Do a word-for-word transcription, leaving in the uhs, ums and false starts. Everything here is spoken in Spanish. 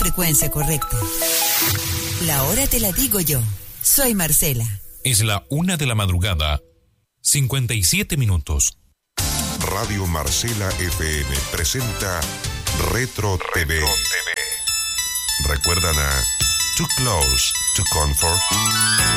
frecuencia correcta. La hora te la digo yo. Soy Marcela. Es la una de la madrugada, cincuenta y siete minutos. Radio Marcela F M presenta Retro T V. ¿Recuerdan a Too Close to Comfort?